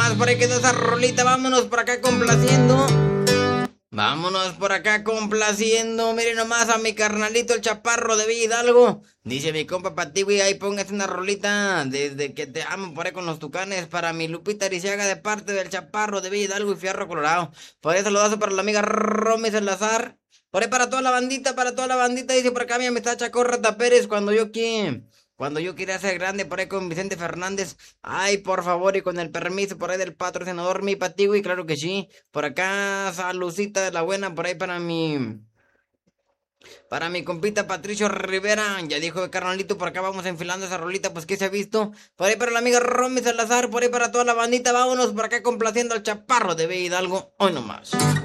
nomás, por ahí quedó esa rolita. Vámonos por acá complaciendo. Vámonos por acá complaciendo. Miren nomás a mi carnalito el chaparro de Villa Hidalgo. Dice mi compa Patiwi, ahí póngase una rolita. Desde que te amo por ahí con los tucanes. Para mi Lupita Ariciaga de parte del chaparro de Villa Hidalgo y Fierro Colorado. Por ahí saludazo para la amiga Romy Salazar. Por ahí para toda la bandita, para toda la bandita. Dice por acá mi amistad Chacorrata Pérez. Cuando yo quería ser grande, por ahí con Vicente Fernández. Ay, por favor, y con el permiso por ahí del patrocinador, mi Patigui, claro que sí. Por acá, saludcita de la buena, por ahí para mi compita Patricio Rivera. Ya dijo el carnalito, por acá vamos enfilando esa rolita, pues que se ha visto. Por ahí para la amiga Romy Salazar, por ahí para toda la bandita. Vámonos por acá complaciendo al chaparro de Villa Hidalgo. Hoy nomás.